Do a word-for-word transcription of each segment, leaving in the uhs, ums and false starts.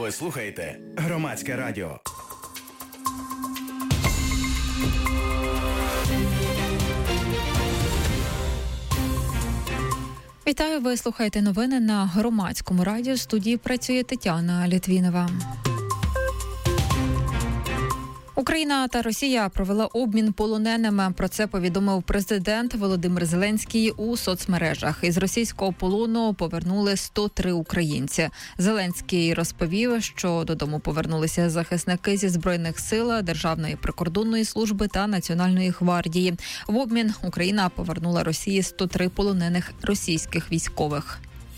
Ви слухаєте Громадське радіо. Вітаю, ви слухаєте новини на Громадському радіо. В студії працює Тетяна Літвінова. Україна та Росія провела обмін полоненими. Про це повідомив президент Володимир Зеленський у соцмережах. Із російського полону повернули сто три українці. Зеленський розповів, що додому повернулися захисники зі Збройних сил, Державної прикордонної служби та Національної гвардії. В обмін Україна повернула Росії сто три полонених російських військових.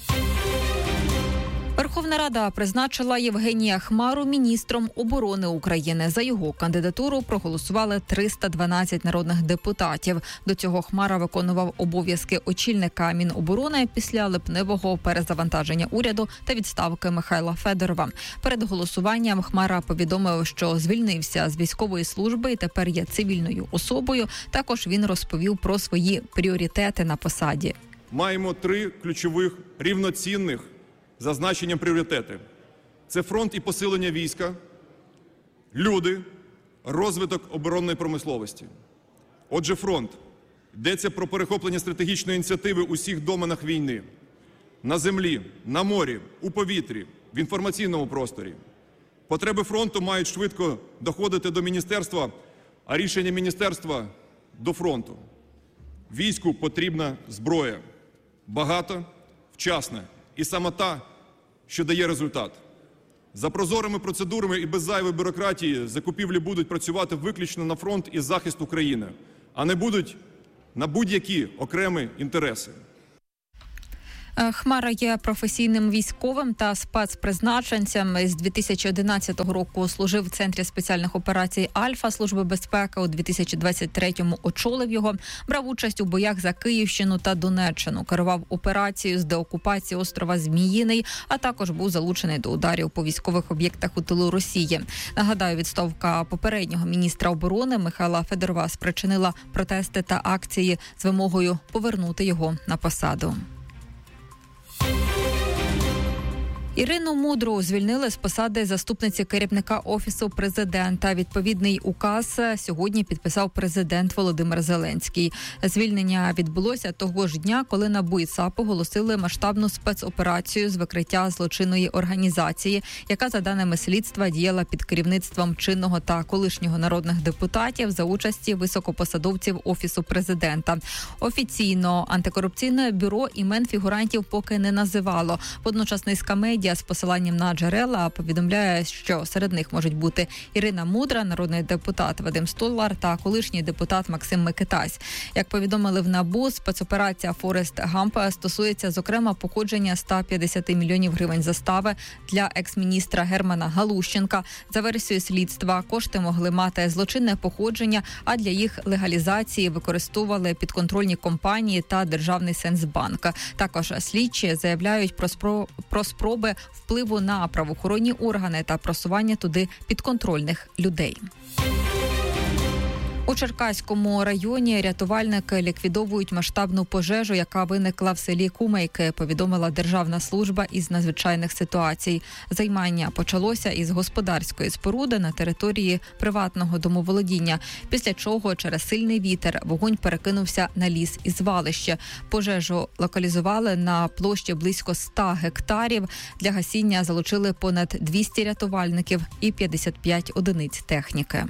Верховна Рада призначила Євгенія Хмару міністром оборони України. За його кандидатуру проголосували триста дванадцять народних депутатів. До цього Хмара виконував обов'язки очільника Міноборони після липневого перезавантаження уряду та відставки Михайла Федорова. Перед голосуванням Хмара повідомив, що звільнився з військової служби і тепер є цивільною особою. Також він розповів про свої пріоритети на посаді. Маємо три ключових рівноцінних зазначенням пріоритети. Це фронт і посилення війська, люди, розвиток оборонної промисловості. Отже, фронт. Йдеться про перехоплення стратегічної ініціативи у всіх доменах війни. На землі, на морі, у повітрі, в інформаційному просторі. Потреби фронту мають швидко доходити до міністерства, а рішення міністерства – до фронту. Війську потрібна зброя. Багато, вчасна. І саме та, що дає результат. За прозорими процедурами і без зайвої бюрократії закупівлі будуть працювати виключно на фронт і захист України, а не будуть на будь-які окремі інтереси. Хмара є професійним військовим та спецпризначенцем. З дві тисячі одинадцятого року служив в Центрі спеціальних операцій «Альфа» Служби безпеки. У дві тисячі двадцять третьому очолив його. Брав участь у боях за Київщину та Донеччину. Керував операцією з деокупації острова Зміїний, а також був залучений до ударів по військових об'єктах у тилу Росії. Нагадаю, відставка попереднього міністра оборони Михайла Федорова спричинила протести та акції з вимогою повернути його на посаду. Ірину Мудру звільнили з посади заступниці керівника Офісу президента. Відповідний указ сьогодні підписав президент Володимир Зеленський. Звільнення відбулося того ж дня, коли НАБУ і САП оголосили масштабну спецоперацію з викриття злочинної організації, яка, за даними слідства, діяла під керівництвом чинного та колишнього народних депутатів за участі високопосадовців Офісу президента. Офіційно антикорупційне бюро імен фігурантів поки не називало. Водночас низка медіа з посиланням на джерела повідомляє, що серед них можуть бути Ірина Мудра, народний депутат Вадим Столар та колишній депутат Максим Микитась. Як повідомили в НАБУ, спецоперація «Форест Гамп» стосується, зокрема, походження ста п'ятдесят мільйонів гривень застави для екс-міністра Германа Галущенка. За версією слідства, кошти могли мати злочинне походження, а для їх легалізації використовували підконтрольні компанії та Державний Сенсбанк. Також слідчі заявляють про, спро... про спроби впливу на правоохоронні органи та просування туди підконтрольних людей. У Черкаському районі рятувальники ліквідовують масштабну пожежу, яка виникла в селі Кумейки, повідомила Державна служба із надзвичайних ситуацій. Займання почалося із господарської споруди на території приватного домоволодіння, після чого через сильний вітер вогонь перекинувся на ліс і звалище. Пожежу локалізували на площі близько ста гектарів. Для гасіння залучили понад двісті рятувальників і п'ятдесят п'ять одиниць техніки.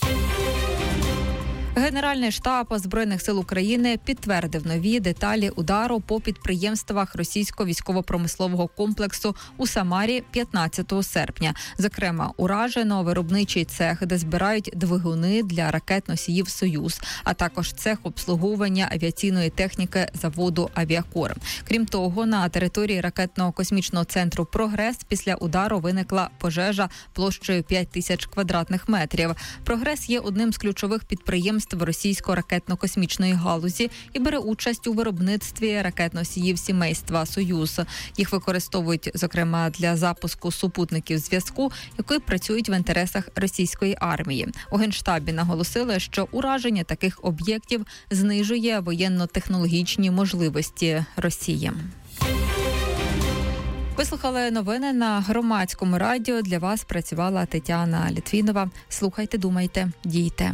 Генеральний штаб Збройних сил України підтвердив нові деталі удару по підприємствах російського військово-промислового комплексу у Самарі п'ятнадцятого серпня. Зокрема, уражено виробничий цех, де збирають двигуни для ракет-носіїв «Союз», а також цех обслуговування авіаційної техніки заводу «Авіакор». Крім того, на території ракетного космічного центру «Прогрес» після удару виникла пожежа площею п'ять тисяч квадратних метрів. «Прогрес» є одним з ключових підприємств російської ракетно-космічної галузі і бере участь у виробництві ракет-носіїв сімейства «Союз». Їх використовують, зокрема, для запуску супутників зв'язку, які працюють в інтересах російської армії. У Генштабі наголосили, що ураження таких об'єктів знижує воєнно-технологічні можливості Росії. Ви слухали новини на Громадському радіо. Для вас працювала Тетяна Літвінова. Слухайте, думайте, дійте.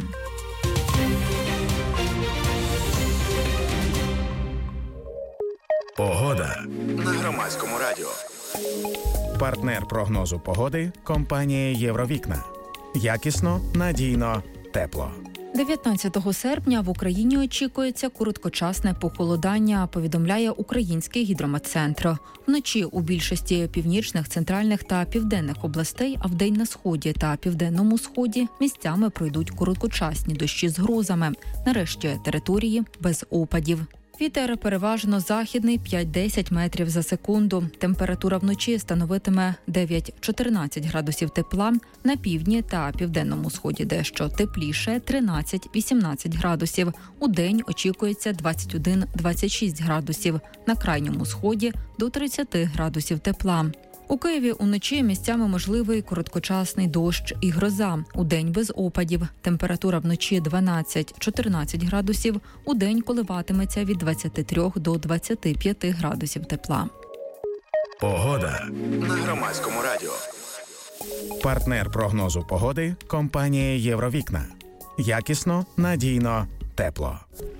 Погода на Громадському радіо. Партнер прогнозу погоди – компанія «Євровікна». Якісно, надійно, тепло. дев'ятнадцятого серпня в Україні очікується короткочасне похолодання, повідомляє Український гідрометцентр. Вночі у більшості північних, центральних та південних областей, а вдень на сході та південному сході місцями пройдуть короткочасні дощі з грозами. Нарешті території без опадів. Вітер переважно західний п'ять-десять метрів за секунду. Температура вночі становитиме дев'ять-чотирнадцять градусів тепла, на півдні та південному сході дещо тепліше тринадцять-вісімнадцять градусів. Удень очікується двадцять один-двадцять шість градусів, на крайньому сході до тридцять градусів тепла. У Києві уночі місцями можливий короткочасний дощ і гроза. Удень без опадів. Температура вночі дванадцять-чотирнадцять градусів. Удень коливатиметься від двадцяти трьох до двадцяти п'яти градусів тепла. Погода на Громадському радіо. Партнер прогнозу погоди – компанія «Євровікна». Якісно, надійно, тепло.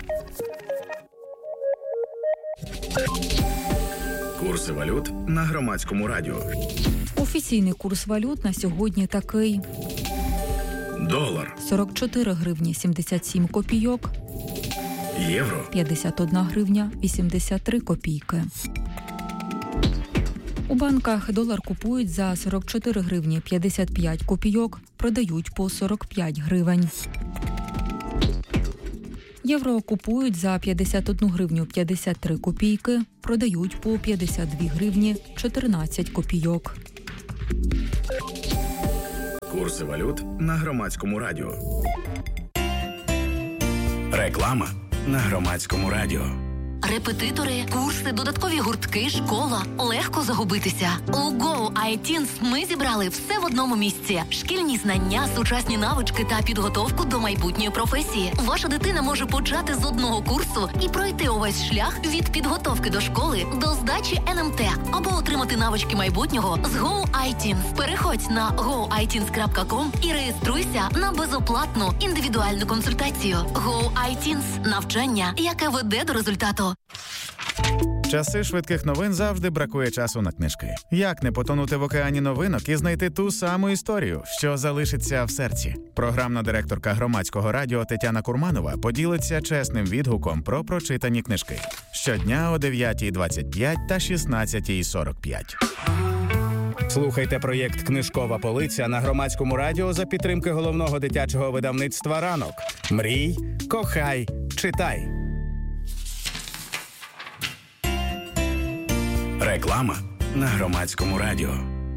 Курси валют на Громадському радіо. Офіційний курс валют на сьогодні такий. Долар сорок чотири гривні сімдесят сім копійок. Євро п'ятдесят одна гривня вісімдесят три копійки. У банках долар купують за сорок чотири гривні п'ятдесят п'ять копійок, продають по сорок п'ять гривень. Євро купують за п'ятдесят одну гривню п'ятдесят три копійки, продають по п'ятдесят дві гривні чотирнадцять копійок. Курси валют на Громадському радіо. Реклама на Громадському радіо. Репетитори, курси, додаткові гуртки, школа. Легко загубитися. У Go ай тінс ми зібрали все в одному місці. Шкільні знання, сучасні навички та підготовку до майбутньої професії. Ваша дитина може почати з одного курсу і пройти увесь шлях від підготовки до школи до здачі ен ем те або отримати навички майбутнього з Go ай тінс. Переходь на го ай тінс крапка ком і реєструйся на безоплатну індивідуальну консультацію. Go ай тінс – навчання, яке веде до результату. Часи швидких новин завжди бракує часу на книжки. Як не потонути в океані новинок і знайти ту саму історію, що залишиться в серці? Програмна директорка Громадського радіо Тетяна Курманова поділиться чесним відгуком про прочитані книжки. Щодня о дев'ятій двадцять п'ять та шістнадцятій сорок п'ять. Слухайте проєкт «Книжкова полиця» на Громадському радіо за підтримки головного дитячого видавництва «Ранок». Мрій, кохай, читай. Реклама на Громадському радіо.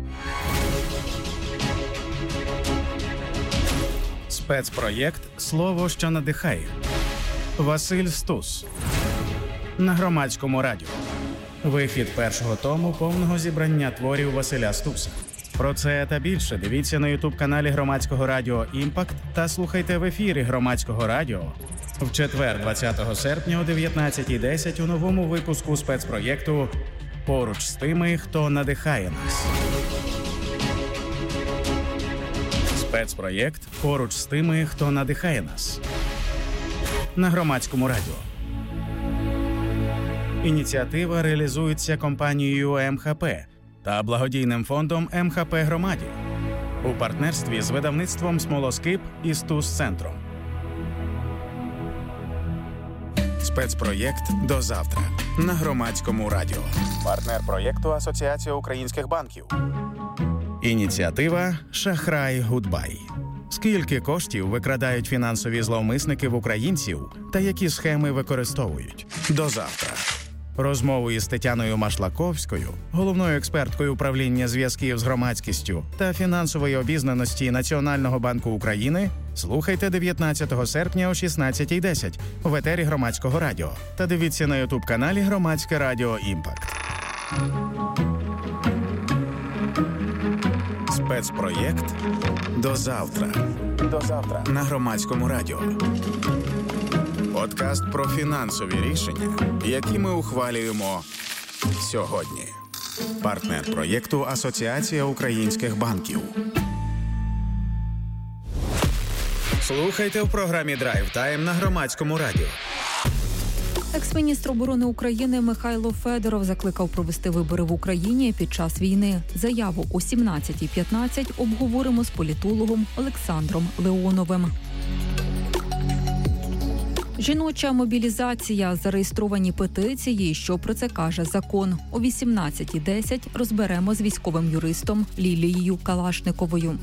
Спецпроєкт «Слово, що надихає». Василь Стус. На Громадському радіо. Вихід першого тому повного зібрання творів Василя Стуса. Про це та більше дивіться на ютуб-каналі Громадського радіо «Імпакт» та слухайте в ефірі Громадського радіо в четвер, двадцятого серпня о дев'ятнадцятій десять у новому випуску спецпроєкту «Поруч з тими, хто надихає нас». Спецпроєкт «Поруч з тими, хто надихає нас» на Громадському радіо. Ініціатива реалізується компанією ем ха пе та благодійним фондом ем ха пе Громаді у партнерстві з видавництвом «Смолоскип» і «Стус-центром». Спецпроєкт «До завтра» на Громадському радіо. Партнер проєкту Асоціація українських банків. Ініціатива «Шахрай Гудбай». Скільки коштів викрадають фінансові зловмисники в українців та які схеми використовують? До завтра. Розмову із Тетяною Машлаковською, головною експерткою управління зв'язків з громадськістю та фінансової обізнаності Національного банку України, слухайте дев'ятнадцятого серпня о шістнадцятій десять в етері Громадського радіо та дивіться на ютуб-каналі Громадське радіо «Імпакт». Спецпроєкт «До завтра». До завтра на Громадському радіо. Подкаст про фінансові рішення, які ми ухвалюємо сьогодні. Партнер проєкту Асоціація українських банків. Слухайте в програмі «Драйв Тайм» на Громадському радіо. Екс-міністр оборони України Михайло Федоров закликав провести вибори в Україні під час війни. Заяву о сімнадцятій п'ятнадцять обговоримо з політологом Олександром Леоновим. Жіноча мобілізація. Зареєстровані петиції. Що про це каже закон? О вісімнадцятій десять розберемо з військовим юристом Лілією Калашниковою.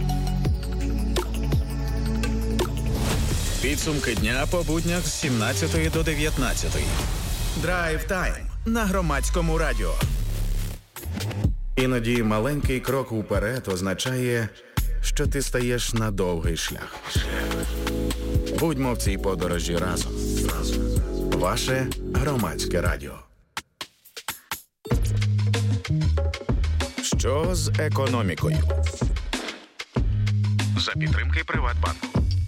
Підсумки дня по буднях з сімнадцятої до дев'ятнадцятої. Драйв Тайм на Громадському радіо. Іноді маленький крок уперед означає, що ти стаєш на довгий шлях. Будьмо в цій подорожі разом. Ваше Громадське радіо. Що з економікою? За підтримки Приватбанку.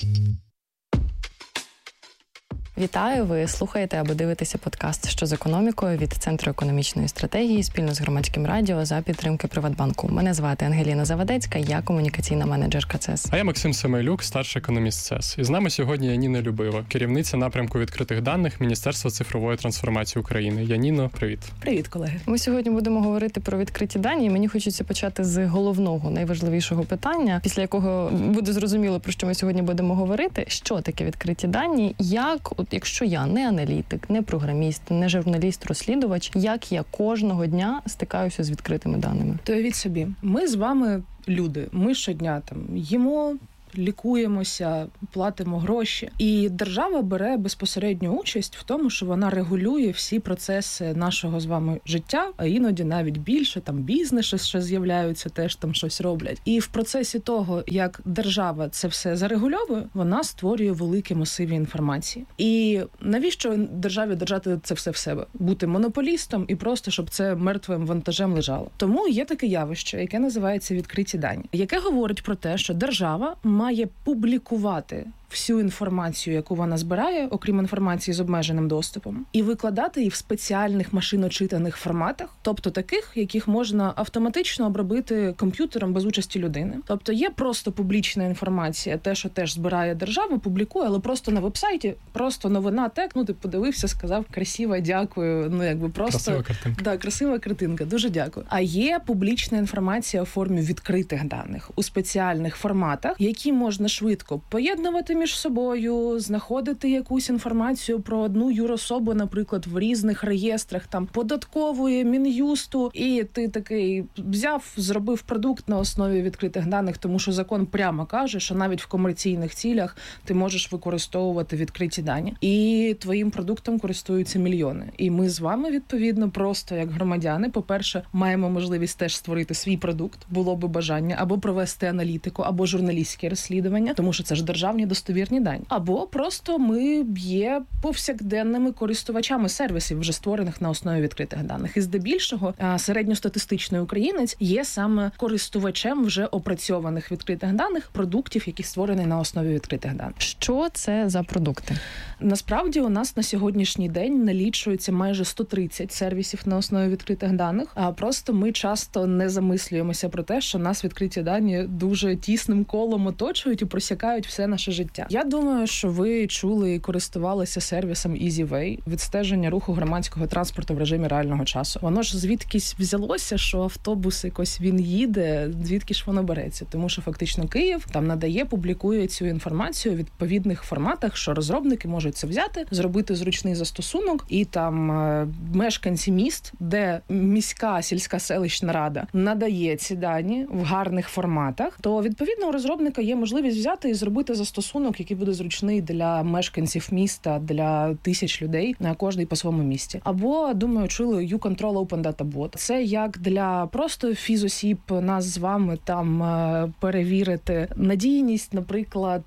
Вітаю! Ви слухаєте або дивитеся подкаст «Що з економікою» від Центру економічної стратегії спільно з Громадським радіо за підтримки Приватбанку. Мене звати Ангеліна Завадецька, я комунікаційна менеджерка ЦЕС. А я Максим Семейлюк, старший економіст ЦЕС. І з нами сьогодні Яніна Любива, керівниця напрямку відкритих даних Міністерства цифрової трансформації України. Яніно, привіт. Привіт, колеги. Ми сьогодні будемо говорити про відкриті дані, і мені хочеться почати з головного, найважливішого питання, після якого буде зрозуміло, про що ми сьогодні будемо говорити. Що таке відкриті дані? Як якщо я не аналітик, не програміст, не журналіст-розслідувач, як я кожного дня стикаюся з відкритими даними? То уявіть собі, ми з вами люди, ми щодня там їмо, лікуємося, платимо гроші. І держава бере безпосередню участь в тому, що вона регулює всі процеси нашого з вами життя, а іноді навіть більше, там бізнеси ще з'являються, теж там щось роблять. І в процесі того, як держава це все зарегульовує, вона створює великі масиви інформації. І навіщо державі держати це все в себе? Бути монополістом і просто, щоб це мертвим вантажем лежало. Тому є таке явище, яке називається відкриті дані, яке говорить про те, що держава має публікувати всю інформацію, яку вона збирає, окрім інформації з обмеженим доступом, і викладати її в спеціальних машиночитаних форматах, тобто таких, яких можна автоматично обробити комп'ютером без участі людини. Тобто є просто публічна інформація, те, що теж збирає держава, публікує, але просто на вебсайті, просто новина, тек, ну ти подивився, сказав красиво, дякую, ну якби просто... Красива картинка. Да, красива картинка, дуже дякую. А є публічна інформація у формі відкритих даних, у спеціальних форматах, які можна швидко поєднувати між собою, знаходити якусь інформацію про одну юрособу, наприклад, в різних реєстрах там податкової, Мін'юсту, і ти такий взяв, зробив продукт на основі відкритих даних, тому що закон прямо каже, що навіть в комерційних цілях ти можеш використовувати відкриті дані. І твоїм продуктом користуються мільйони. І ми з вами, відповідно, просто як громадяни, по-перше, маємо можливість теж створити свій продукт, було би бажання, або провести аналітику, або журналістське розслідування, тому що це ж державні достовірні дані. Або просто ми є повсякденними користувачами сервісів, вже створених на основі відкритих даних. І здебільшого середньостатистичний українець є саме користувачем вже опрацьованих відкритих даних продуктів, які створені на основі відкритих даних. Що це за продукти? Насправді у нас на сьогоднішній день налічується майже сто тридцять сервісів на основі відкритих даних, а просто ми часто не замислюємося про те, що нас відкриті дані дуже тісним колом оточують і просякають все наше життя. Я думаю, що ви чули і користувалися сервісом EasyWay, відстеження руху громадського транспорту в режимі реального часу. Воно ж звідкись взялося, що автобус якось він їде, звідки ж воно береться? Тому що фактично Київ там надає, публікує цю інформацію у відповідних форматах, що розробники можуть це взяти, зробити зручний застосунок, і там мешканці міст, де міська, сільська, селищна рада надає ці дані в гарних форматах, то відповідно у розробника є можливість взяти і зробити застосунок, який буде зручний для мешканців міста, для тисяч людей, на кожний по своєму місті. Або, думаю, чули U-Control Open Data Bot. Це як для просто фізосіб нас з вами там перевірити надійність, наприклад,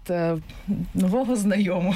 нового знайомого.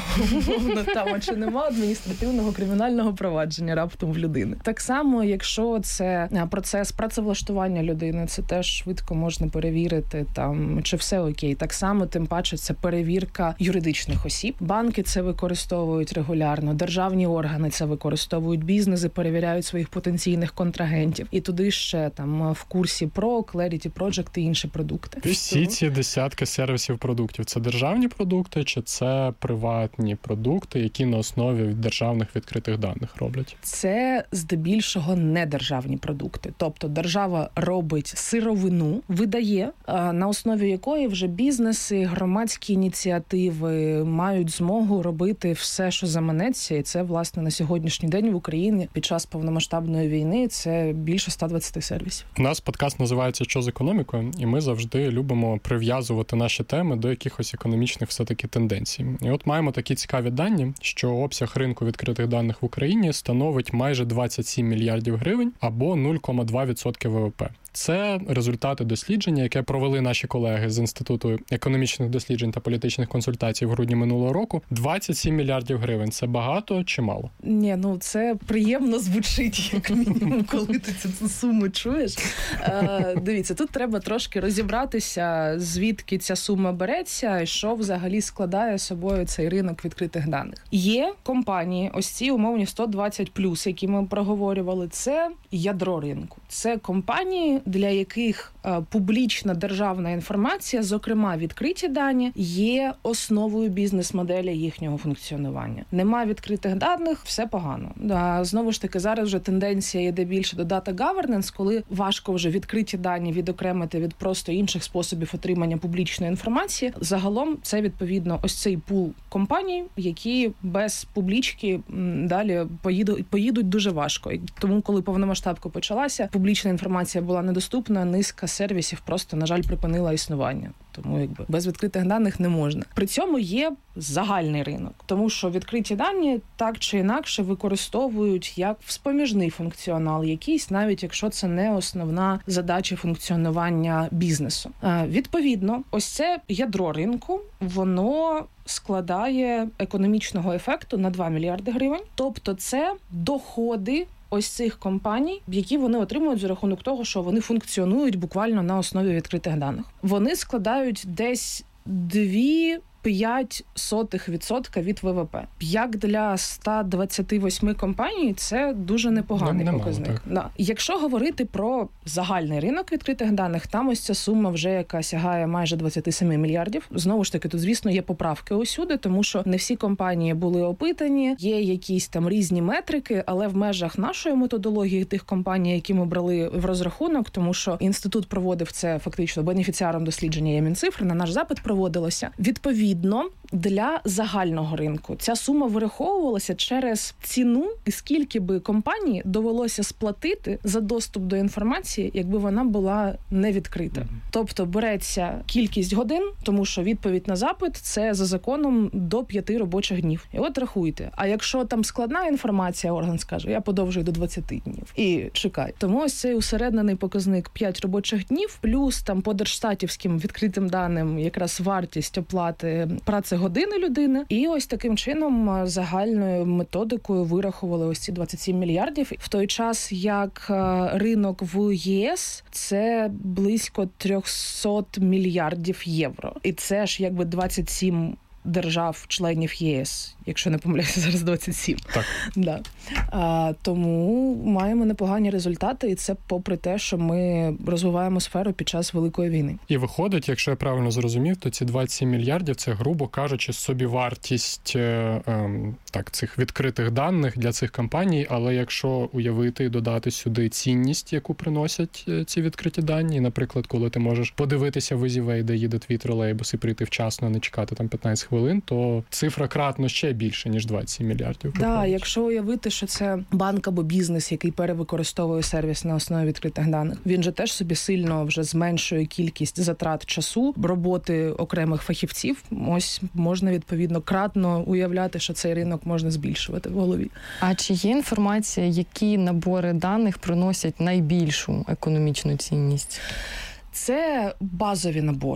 Там, чи нема адміністративного кримінального провадження раптом в людини. Так само, якщо це процес працевлаштування людини, це теж швидко можна перевірити, там, чи все окей. Так само, тим паче, це перевірка для юридичних осіб. Банки це використовують регулярно, державні органи це використовують, бізнеси перевіряють своїх потенційних контрагентів. І туди ще там в курсі про Clarity Project і інші продукти. Всі ці десятки сервісів продуктів – це державні продукти чи це приватні продукти, які на основі державних відкритих даних роблять? Це здебільшого не державні продукти. Тобто держава робить сировину, видає, на основі якої вже бізнеси, громадські ініціативи мають змогу робити все, що заманеться. І це, власне, на сьогоднішній день в Україні під час повномасштабної війни це більше ста двадцяти сервісів. У нас подкаст називається «Що з економікою?» і ми завжди любимо прив'язувати наші теми до якихось економічних все-таки тенденцій. І от маємо такі цікаві дані, що обсяг ринку відкритих даних в Україні становить майже двадцять сім мільярдів гривень або нуль цілих два відсотки ВВП. Це результати дослідження, яке провели наші колеги з Інституту економічних досліджень та політичних консультацій в грудні минулого року. двадцять сім мільярдів гривень. Це багато чи мало? Ні, ну це приємно звучить, як мінімум, коли ти цю суму чуєш. Е, дивіться, тут треба трошки розібратися, звідки ця сума береться і що взагалі складає собою цей ринок відкритих даних. Є компанії, ось ці умовні сто двадцять плюс, які ми проговорювали, це ядро ринку. Це компанії, для яких е, публічна державна інформація, зокрема відкриті дані, є основою бізнес-моделі їхнього функціонування. Нема відкритих даних – все погано. А, знову ж таки, зараз вже тенденція йде більше до data governance, коли важко вже відкриті дані відокремити від просто інших способів отримання публічної інформації. Загалом це, відповідно, ось цей пул компаній, які без публічки м, далі поїдуть, поїдуть дуже важко. І тому, коли повномасштабка почалася, публічна інформація була недоступна, низка сервісів просто, на жаль, припинила існування. Тому якби без відкритих даних не можна. При цьому є загальний ринок, тому що відкриті дані так чи інакше використовують як вспоміжний функціонал якийсь, навіть якщо це не основна задача функціонування бізнесу. Відповідно, ось це ядро ринку, воно складає економічного ефекту на два мільярди гривень. Тобто це доходи ось цих компаній, які вони отримують за рахунок того, що вони функціонують буквально на основі відкритих даних. Вони складають десь дві п'ять сотих відсотка від ВВП. Як для ста двадцяти восьми компаній, це дуже непоганий не, показник. Да. Якщо говорити про загальний ринок відкритих даних, там ось ця сума вже, яка сягає майже двадцять сім мільярдів. Знову ж таки, тут, звісно, є поправки усюди, тому що не всі компанії були опитані, є якісь там різні метрики, але в межах нашої методології тих компаній, які ми брали в розрахунок, тому що інститут проводив це фактично бенефіціаром дослідження є Мінцифри, на наш запит проводилося. Відповідно, для загального ринку ця сума вираховувалася через ціну, і скільки би компанії довелося сплатити за доступ до інформації, якби вона була не відкрита. Mm-hmm. Тобто береться кількість годин, тому що відповідь на запит – це за законом до п'яти робочих днів. І от рахуйте. А якщо там складна інформація, орган скаже, я подовжую до двадцяти днів. І чекай. Тому ось цей усереднений показник п'ять робочих днів, плюс там по держстатівським відкритим даним якраз вартість оплати працегодини людини. І ось таким чином загальною методикою вирахували ось ці двадцять сім мільярдів. В той час, як ринок в ЄС – це близько триста мільярдів євро. І це ж якби двадцять сім держав-членів ЄС, якщо не помиляюся, зараз двадцять сім. Так. Да. А, тому маємо непогані результати, і це попри те, що ми розвиваємо сферу під час Великої війни. І виходить, якщо я правильно зрозумів, то ці двадцять сім мільярдів – це, грубо кажучи, собівартість е, е, так, цих відкритих даних для цих компаній, але якщо уявити і додати сюди цінність, яку приносять ці відкриті дані, наприклад, коли ти можеш подивитися в Easyway, де їде твій тролейбус, і прийти вчасно, не чекати там п'ятнадцять хвилин, то цифра кратно ще більше, ніж двадцять сім мільярдів. Так, да, якщо уявити, що це банк або бізнес, який перевикористовує сервіс на основі відкритих даних, він же теж собі сильно вже зменшує кількість затрат часу, роботи окремих фахівців. Ось можна, відповідно, кратно уявляти, що цей ринок можна збільшувати в голові. А чи є інформація, які набори даних приносять найбільшу економічну цінність? Це базові набори.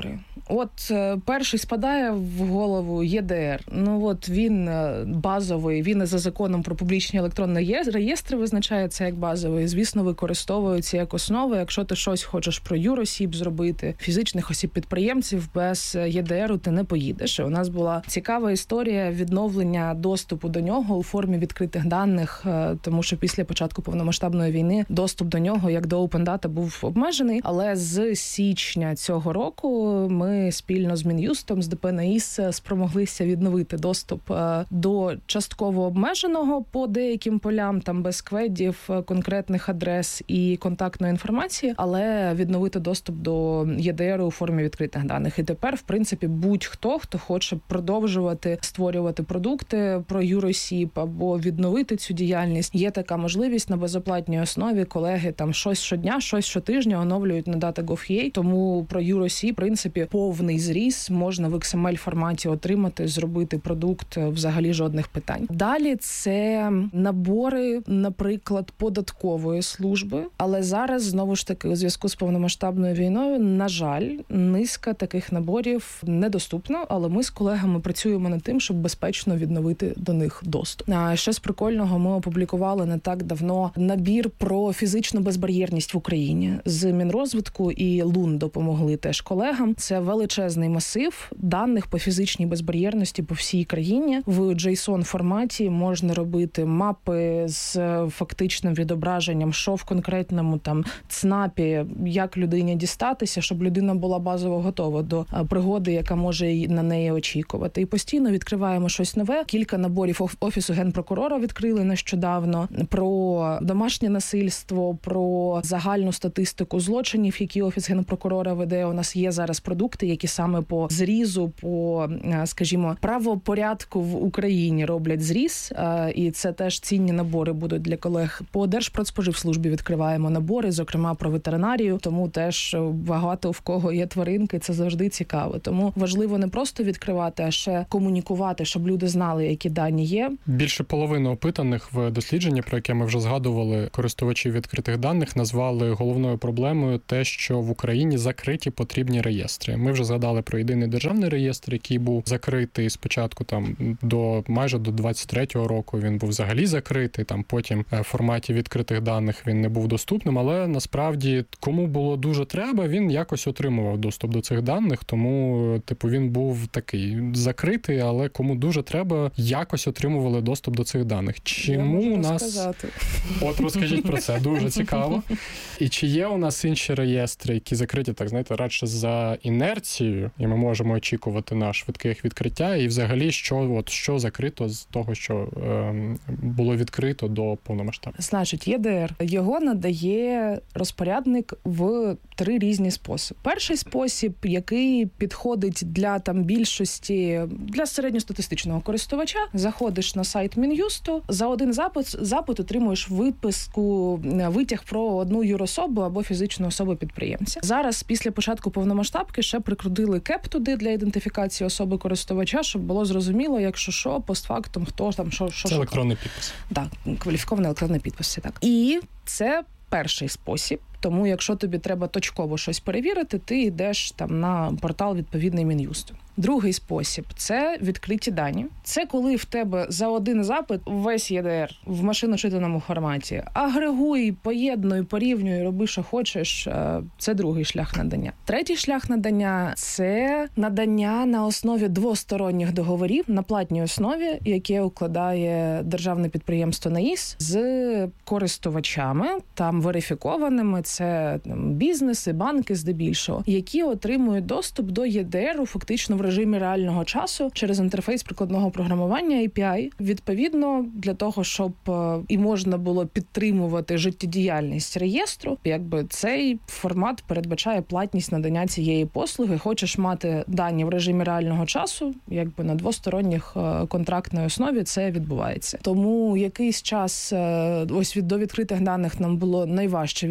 От перший спадає в голову є де ер. Ну от він базовий, він за законом про публічні електронні реєстри визначається як базовий. Звісно, використовується як основа. Якщо ти щось хочеш про юросіб зробити, фізичних осіб-підприємців, без є де еру ти не поїдеш. У нас була цікава історія відновлення доступу до нього у формі відкритих даних, тому що після початку повномасштабної війни доступ до нього, як до Open Data, був обмежений. Але з січня цього року ми спільно з Мін'юстом, з ДП НАІС спромоглися відновити доступ до частково обмеженого по деяким полям, там без кведів, конкретних адрес і контактної інформації, але відновити доступ до є де еру у формі відкритих даних. І тепер, в принципі, будь-хто, хто хоче продовжувати створювати продукти про юросіб або відновити цю діяльність, є така можливість на безоплатній основі. Колеги там щось щодня, щось щотижня оновлюють на дата точка гов точка ю а, тому про юросіб, в принципі, повний зріз можна в ікс ем ель-форматі отримати, зробити продукт, взагалі жодних питань. Далі це набори, наприклад, податкової служби, але зараз, знову ж таки, у зв'язку з повномасштабною війною, на жаль, низка таких наборів недоступна, але ми з колегами працюємо над тим, щоб безпечно відновити до них доступ. А ще з прикольного ми опублікували не так давно набір про фізичну безбар'єрність в Україні. З Мінрозвитку і ЛУН допомогли теж колегам. Це величезний масив даних по фізичній безбар'єрності по всій країні. В джейсон форматі можна робити мапи з фактичним відображенням, що в конкретному там ЦНАПі, як людині дістатися, щоб людина була базово готова до пригоди, яка може на неї очікувати. І постійно відкриваємо щось нове. Кілька наборів Офісу Генпрокурора відкрили нещодавно про домашнє насильство, про загальну статистику злочинів, які Офіс Генпрокурора веде. У нас є зараз продукти, які саме по зрізу, по, скажімо, правопорядку в Україні роблять зріз, і це теж цінні набори будуть для колег. По Держпродспоживслужбі відкриваємо набори, зокрема про ветеринарію, тому теж багато в кого є тваринки, це завжди цікаво. Тому важливо не просто відкривати, а ще комунікувати, щоб люди знали, які дані є. Більше половини опитаних в дослідженні, про яке ми вже згадували, користувачів відкритих даних, назвали головною проблемою те, що в Україні закриті потрібні реєстри. Ми вже згадали про єдиний державний реєстр, який був закритий спочатку там до майже до двадцять третього року. Він був взагалі закритий, там потім в форматі відкритих даних він не був доступним, але насправді кому було дуже треба, він якось отримував доступ до цих даних, тому типу він був такий закритий, але кому дуже треба, якось отримували доступ до цих даних. Чому у нас розказати. От розкажіть про це, дуже цікаво. І чи є у нас інші реєстри, які закриті, так знаєте, радше за інерцією, і ми можемо очікувати на швидке їх відкриття, і взагалі що от що закрито з того, що е, було відкрито до повномасштабного? Значить, є де ер. Його надає розпорядник в три різні способи. Перший спосіб, який підходить для там більшості, для середньостатистичного користувача, заходиш на сайт Мін'юсту, за один запит, запит отримуєш виписку, витяг про одну юрособу або фізичну особу-підприємця. Зараз, після початку повномасштабки, ще прикрутили кеп туди для ідентифікації особи користувача, щоб було зрозуміло, якщо що, постфактум, хто там, що, що. Це електронний підпис. Так, кваліфікований електронний підпис, так. І це перший спосіб. Тому, якщо тобі треба точково щось перевірити, ти йдеш там на портал відповідний Мін'юсту. Другий спосіб – це відкриті дані. Це коли в тебе за один запит весь є де ер в машиночитаному форматі. Агрегуй, поєднуй, порівнюй, роби, що хочеш. Це другий шлях надання. Третій шлях надання – це надання на основі двосторонніх договорів на платній основі, яке укладає державне підприємство НАІС з користувачами, там верифікованими, це там, бізнеси, банки здебільшого, які отримують доступ до є де еру фактично в режимі реального часу через інтерфейс прикладного програмування ей пі ай. Відповідно, для того, щоб і можна було підтримувати життєдіяльність реєстру, якби цей формат передбачає платність надання цієї послуги. Хочеш мати дані в режимі реального часу, якби на двосторонніх контрактній основі це відбувається. Тому якийсь час ось від до відкритих даних нам було найважче відновити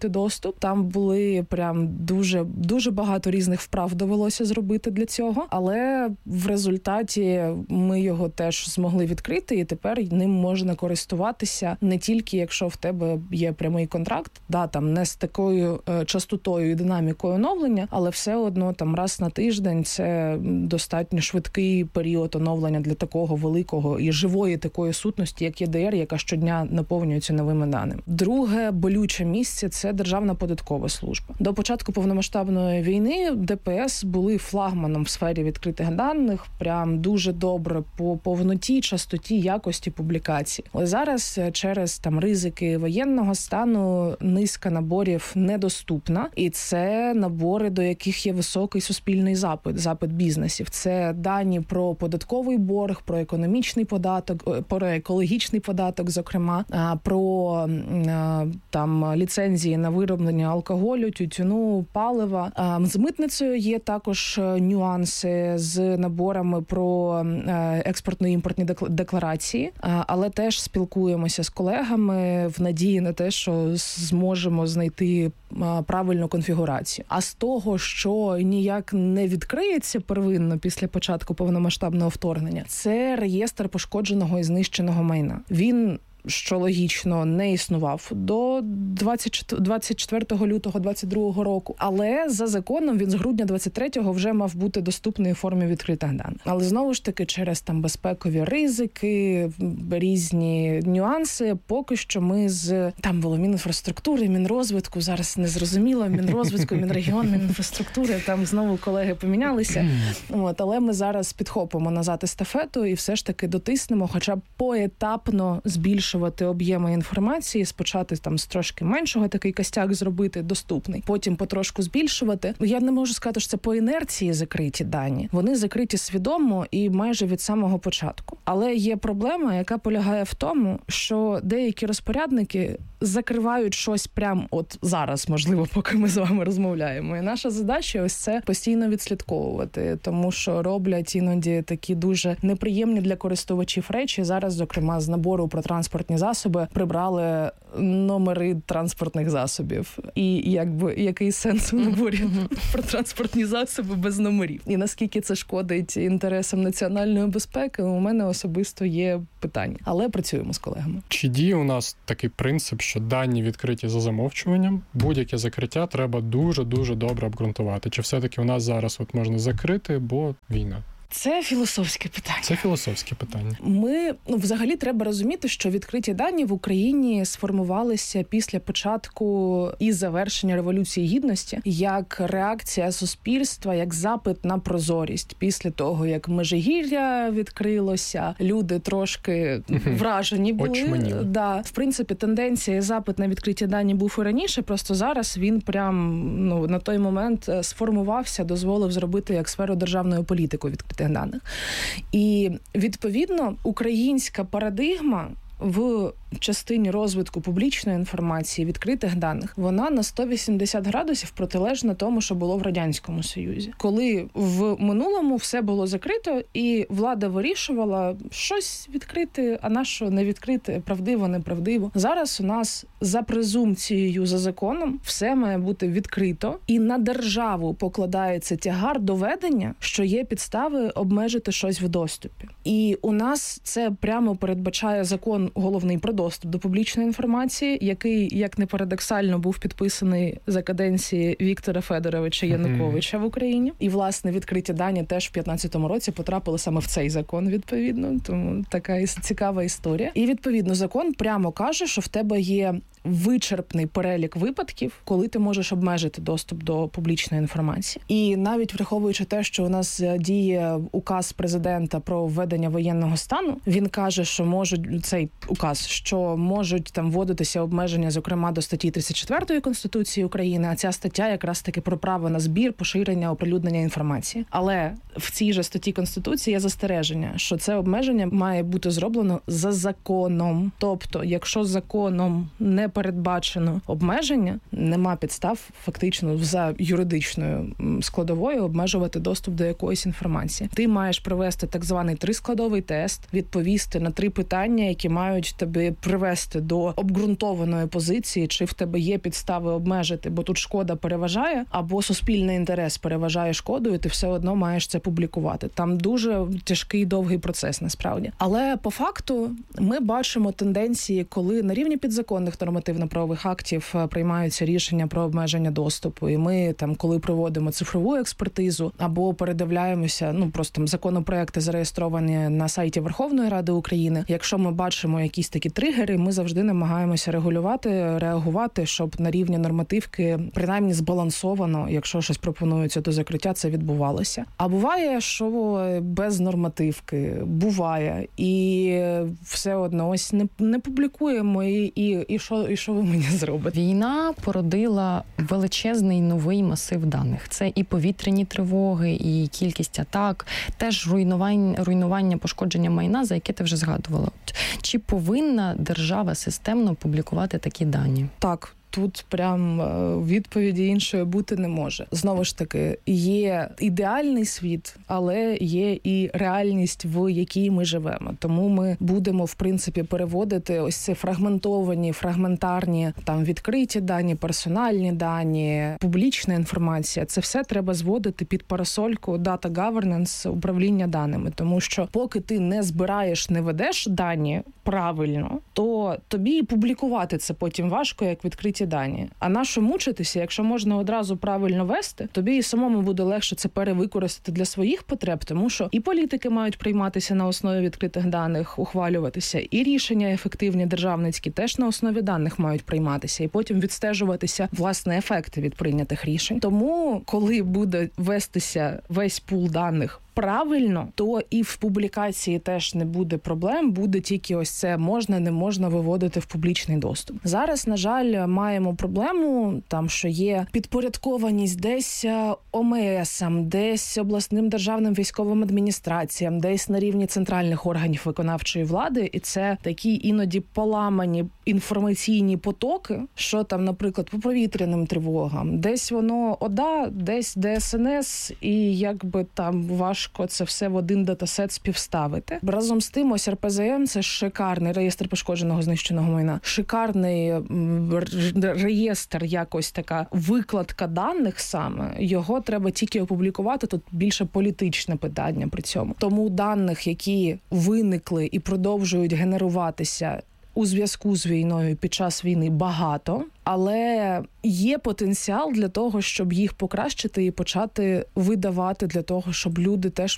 отримати доступ. Там були прям дуже, дуже багато різних вправ довелося зробити для цього, але в результаті ми його теж змогли відкрити, і тепер ним можна користуватися не тільки якщо в тебе є прямий контракт, да, там не з такою е, частотою і динамікою оновлення, але все одно там раз на тиждень це достатньо швидкий період оновлення для такого великого і живої такої сутності, як ЄДР, яка щодня наповнюється новими даними. Друге болюче місце – це Державна податкова служба. До початку повномасштабної війни ДПС були флагманом в сфері відкритих даних, прям дуже добре по повноті, частоті, якості публікацій. Але зараз через там ризики воєнного стану низка наборів недоступна, і це набори, до яких є високий суспільний запит, запит бізнесів. Це дані про податковий борг, про економічний податок, про екологічний податок, зокрема, про там ліцензії на вироблення алкоголю, тютюну, палива. З митницею є також нюанси з наборами про експортно-імпортні декларації, але теж спілкуємося з колегами в надії на те, що зможемо знайти правильну конфігурацію. А з того, що ніяк не відкриється первинно після початку повномасштабного вторгнення, це реєстр пошкодженого і знищеного майна. Він, що логічно, не існував до двадцять четвертого лютого двадцять другого року, але за законом він з грудня двадцять третього вже мав бути доступний у формі відкритих даних. Але знову ж таки через там безпекові ризики, різні нюанси, поки що ми з там було Мінінфраструктури, Мінрозвитку, зараз не зрозуміло, Мінрозвитку, Мінрегіон, Мінінфраструктури, там знову колеги помінялися. От, але ми зараз підхопимо назад естафету і все ж таки дотиснемо, хоча б поетапно збільшувати об'єми інформації, спочатку там з трошки меншого такий костяк зробити доступний, потім потрошку збільшувати. Я не можу сказати, що це по інерції закриті дані. Вони закриті свідомо і майже від самого початку. Але є проблема, яка полягає в тому, що деякі розпорядники закривають щось прямо от зараз, можливо, поки ми з вами розмовляємо. І наша задача ось це постійно відслідковувати, тому що роблять іноді такі дуже неприємні для користувачів речі. Зараз, зокрема, з набору про транспортні засоби прибрали номери транспортних засобів. І якби який сенс у наборі про транспортні засоби без номерів? І наскільки це шкодить інтересам національної безпеки, у мене особисто є питання. Але працюємо з колегами. Чи діє у нас такий принцип, що дані відкриті за замовчуванням, будь-яке закриття треба дуже-дуже добре обґрунтувати? Чи все-таки у нас зараз от можна закрити, бо війна? Це філософське питання. Це філософське питання. Ми, ну, взагалі треба розуміти, що відкриті дані в Україні сформувалися після початку і завершення Революції Гідності як реакція суспільства, як запит на прозорість. Після того, як Межигір'я відкрилося, люди трошки вражені були. Да. В принципі, тенденція і запит на відкриті дані був і раніше, просто зараз він прям, ну, на той момент сформувався, дозволив зробити як сферу державної політики відкриті даних. І, відповідно, українська парадигма в частині розвитку публічної інформації, відкритих даних, вона на сто вісімдесят градусів протилежна тому, що було в Радянському Союзі. Коли в минулому все було закрито, і влада вирішувала щось відкрити, а на що не відкрити, правдиво, неправдиво. Зараз у нас за презумпцією, за законом, все має бути відкрито, і на державу покладається тягар доведення, що є підстави обмежити щось в доступі. І у нас це прямо передбачає закон головний про доступ до публічної інформації, який, як не парадоксально, був підписаний за каденції Віктора Федоровича Януковича в Україні. І, власне, відкриті дані теж в п'ятнадцятому році потрапили саме в цей закон, відповідно. Тому така цікава історія. І, відповідно, закон прямо каже, що в тебе є вичерпний перелік випадків, коли ти можеш обмежити доступ до публічної інформації. І навіть враховуючи те, що у нас діє указ президента про введення воєнного стану, він каже, що можуть цей указ, що можуть там вводитися обмеження, зокрема, до статті тридцять четвертої Конституції України, а ця стаття якраз таки про право на збір, поширення, оприлюднення інформації. Але в цій же статті Конституції є застереження, що це обмеження має бути зроблено за законом. Тобто, якщо законом не не передбачено обмеження, нема підстав фактично за юридичною складовою обмежувати доступ до якоїсь інформації. Ти маєш провести так званий трискладовий тест, відповісти на три питання, які мають тебе привести до обґрунтованої позиції, чи в тебе є підстави обмежити, бо тут шкода переважає, або суспільний інтерес переважає шкоду, і ти все одно маєш це публікувати. Там дуже тяжкий, довгий процес, насправді. Але по факту ми бачимо тенденції, коли на рівні підзаконних нормативно-правових актів приймаються рішення про обмеження доступу, і ми там, коли проводимо цифрову експертизу або передивляємося, ну просто законопроекти зареєстровані на сайті Верховної Ради України. Якщо ми бачимо якісь такі тригери, ми завжди намагаємося регулювати, реагувати, щоб на рівні нормативки принаймні збалансовано, якщо щось пропонується до закриття, це відбувалося. А буває, що без нормативки, буває, і все одно ось не, не публікуємо, і, і, і, що, і що ви мені зробите? Війна породила величезний новий масив даних. Це і повітряні тривоги, і кількість атак, теж руйнування, руйнування, пошкодження майна, за яке ти вже згадувала. Чи повинна держава системно публікувати такі дані? Так. Тут прям відповіді іншої бути не може. Знову ж таки, є ідеальний світ, але є і реальність, в якій ми живемо. Тому ми будемо, в принципі, переводити ось ці фрагментовані, фрагментарні, там, відкриті дані, персональні дані, публічна інформація. Це все треба зводити під парасольку Data Governance, управління даними. Тому що поки ти не збираєш, не ведеш дані правильно, то тобі і публікувати це потім важко, як відкриті дані. А нащо мучитися, якщо можна одразу правильно вести, тобі і самому буде легше це перевикористати для своїх потреб, тому що і політики мають прийматися на основі відкритих даних, ухвалюватися, і рішення ефективні державницькі теж на основі даних мають прийматися, і потім відстежуватися, власне, ефекти від прийнятих рішень. Тому, коли буде вестися весь пул даних правильно, то і в публікації теж не буде проблем, буде тільки ось це можна, не можна виводити в публічний доступ. Зараз, на жаль, маємо проблему, там, що є підпорядкованість десь О М Сам, десь обласним державним військовим адміністраціям, десь на рівні центральних органів виконавчої влади, і це такі іноді поламані інформаційні потоки, що там, наприклад, по повітряним тривогам, десь воно ОДА, десь Де С Ен С, і якби там важко це все в один датасет співставити. Разом з тим, ось Р П З М – це шикарний реєстр пошкодженого знищеного майна, шикарний реєстр, якось така викладка даних саме. Його треба тільки опублікувати, тут більше політичне питання при цьому. Тому даних, які виникли і продовжують генеруватися у зв'язку з війною під час війни, багато, але є потенціал для того, щоб їх покращити і почати видавати для того, щоб люди теж